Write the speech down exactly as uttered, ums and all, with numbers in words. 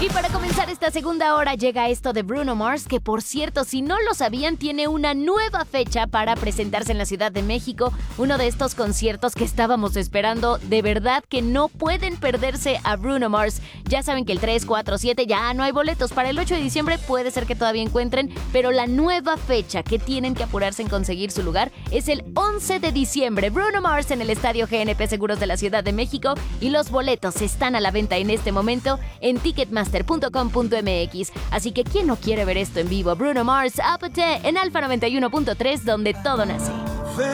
Y para comenzar esta segunda hora llega esto de Bruno Mars, que por cierto, si no lo sabían, tiene una nueva fecha para presentarse en la Ciudad de México. Uno de estos conciertos que estábamos esperando. De verdad que no pueden perderse a Bruno Mars. Ya saben que el tres, cuatro, siete ya no hay boletos. Para el ocho de diciembre puede ser que todavía encuentren, pero la nueva fecha que tienen que apurarse en conseguir su lugar es el once de diciembre. Bruno Mars en el Estadio G N P Seguros de la Ciudad de México, y los boletos están a la venta en este momento en ticketmaster punto com punto m x. Así que ¿quién no quiere ver esto en vivo? Bruno Mars, Apathy en Alfa noventa y uno punto tres, donde todo nace.